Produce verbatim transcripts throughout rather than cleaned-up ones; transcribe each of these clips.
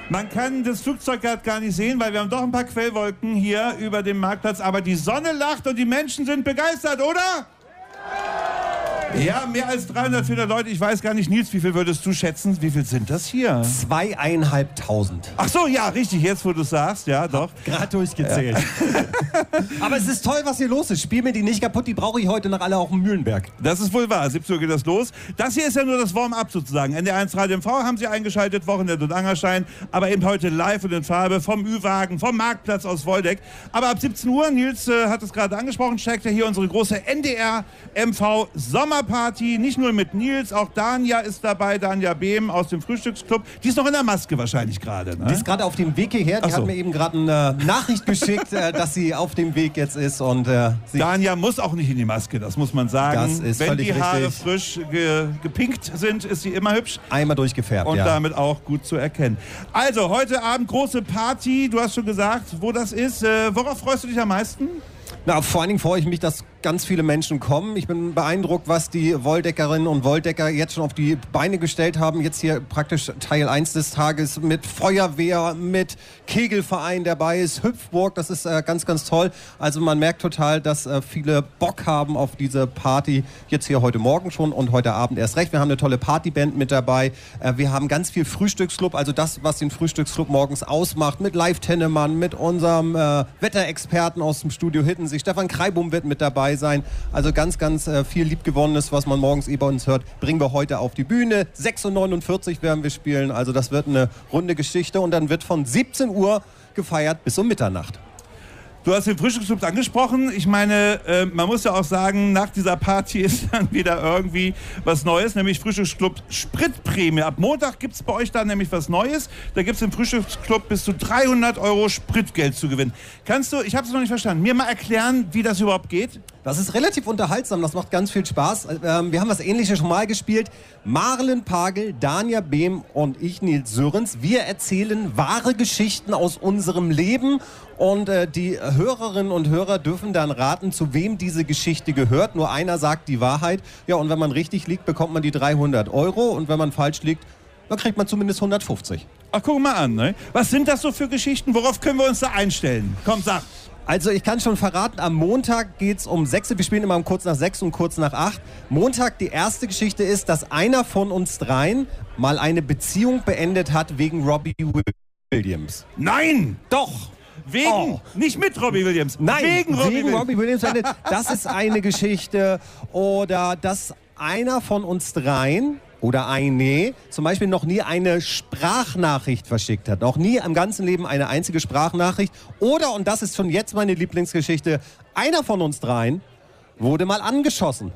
Man kann das Flugzeug gerade gar nicht sehen, weil wir haben doch ein paar Quellwolken hier über dem Marktplatz. Aber die Sonne lacht und die Menschen sind begeistert, oder? Ja, mehr als dreihundert, vierhundert Leute. Ich weiß gar nicht, Nils, wie viel würdest du schätzen? Wie viel sind das hier? Zweieinhalbtausend. Ach so, ja, richtig, jetzt wo du sagst, ja, doch. Gerade durchgezählt. Ja. Aber es ist toll, was hier los ist. Spiel mir die nicht kaputt, die brauche ich heute noch alle auf dem Mühlenberg. Das ist wohl wahr, siebzehn Uhr geht das los. Das hier ist ja nur das Warm-up sozusagen. N D R eins Radio M V haben Sie eingeschaltet, Wochenende und Angerstein, aber eben heute live und in Farbe vom Ü-Wagen, vom Marktplatz aus Woldeck. Aber ab siebzehn Uhr, Nils äh, hat es gerade angesprochen, steckt ja hier unsere große N D R M V Sommerparty. Nicht nur mit Nils, auch Danja ist dabei, Danja Behm aus dem Frühstücksclub. Die ist noch in der Maske wahrscheinlich gerade, ne? Die ist gerade auf dem Weg hierher. Die Ach so. hat mir eben gerade eine Nachricht geschickt, äh, dass sie auf dem Weg jetzt ist. Und, äh, sie Danja muss auch nicht in die Maske, das muss man sagen. Das ist Wenn völlig die Haare richtig. frisch ge gepinkt sind, ist sie immer hübsch. Einmal durchgefärbt, Und ja. damit auch gut zu erkennen. Also, heute Abend große Party. Du hast schon gesagt, wo das ist. Äh, worauf freust du dich am meisten? Na, vor allen Dingen freue ich mich, dass ganz viele Menschen kommen. Ich bin beeindruckt, was die Woldeckerinnen und Woldecker jetzt schon auf die Beine gestellt haben. Jetzt hier praktisch Teil eins des Tages mit Feuerwehr, mit Kegelverein dabei ist, Hüpfburg, das ist äh, ganz, ganz toll. Also man merkt total, dass äh, viele Bock haben auf diese Party. Jetzt hier heute Morgen schon und heute Abend erst recht. Wir haben eine tolle Partyband mit dabei. Äh, wir haben ganz viel Frühstücksclub, also das, was den Frühstücksclub morgens ausmacht, mit Live Tennemann, mit unserem äh, Wetterexperten aus dem Studio Hiddensee. Stefan Kreibum wird mit dabei sein. Also ganz, ganz äh, viel Liebgewonnenes, was man morgens eh bei uns hört, bringen wir heute auf die Bühne. sechs Uhr neunundvierzig werden wir spielen. Also das wird eine runde Geschichte. Und dann wird von siebzehn Uhr gefeiert bis um Mitternacht. Du hast den Frühstücksclub angesprochen. Ich meine, äh, man muss ja auch sagen, nach dieser Party ist dann wieder irgendwie was Neues, nämlich Frühstücksclub Spritprämie. Ab Montag gibt es bei euch dann nämlich was Neues. Da gibt es im Frühstücksclub bis zu dreihundert Euro Spritgeld zu gewinnen. Kannst du, ich habe es noch nicht verstanden, mir mal erklären, wie das überhaupt geht? Das ist relativ unterhaltsam, das macht ganz viel Spaß. Ähm, wir haben was Ähnliches schon mal gespielt. Marlen Pagel, Danja Behm und ich, Nils Sörens. Wir erzählen wahre Geschichten aus unserem Leben. Und äh, die Hörerinnen und Hörer dürfen dann raten, zu wem diese Geschichte gehört. Nur einer sagt die Wahrheit. Ja, und wenn man richtig liegt, bekommt man die dreihundert Euro. Und wenn man falsch liegt, dann kriegt man zumindest hundertfünfzig. Ach, guck mal an, ne? Was sind das so für Geschichten? Worauf können wir uns da einstellen? Komm, sag. Also ich kann schon verraten, am Montag geht's um sechs. Wir spielen immer um kurz nach sechs und kurz nach acht. Montag, die erste Geschichte ist, dass einer von uns dreien mal eine Beziehung beendet hat wegen Robbie Williams. Nein! Doch! Wegen, Oh. nicht mit Robbie Williams. Nein, wegen Robbie wegen Williams. Robbie Williams. beendet. Das ist eine Geschichte. Oder dass einer von uns dreien oder eine zum Beispiel noch nie eine Sprachnachricht verschickt hat. Noch nie im ganzen Leben eine einzige Sprachnachricht. Oder, und das ist schon jetzt meine Lieblingsgeschichte, einer von uns dreien wurde mal angeschossen.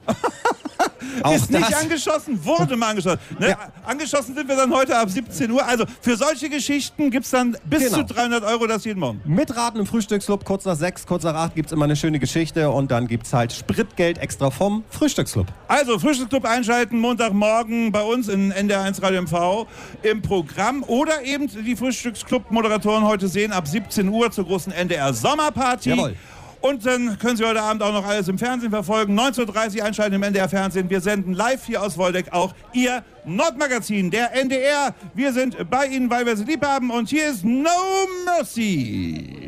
Auch ist nicht das. angeschossen, wurde mal angeschossen. Ne? Ja. Angeschossen sind wir dann heute ab siebzehn Uhr. Also für solche Geschichten gibt es dann bis Genau. zu dreihundert Euro das jeden Morgen. Mitraten im Frühstücksclub, kurz nach sechs, kurz nach acht gibt es immer eine schöne Geschichte und dann gibt es halt Spritgeld extra vom Frühstücksclub. Also Frühstücksclub einschalten, Montagmorgen bei uns in N D R eins Radio M V im Programm. Oder eben die Frühstücksclub-Moderatoren heute sehen ab siebzehn Uhr zur großen N D R Sommerparty. Jawohl. Und dann können Sie heute Abend auch noch alles im Fernsehen verfolgen. neunzehn Uhr dreißig einschalten im N D R Fernsehen. Wir senden live hier aus Woldeck auch Ihr Nordmagazin, der N D R. Wir sind bei Ihnen, weil wir Sie lieb haben. Und hier ist No Mercy.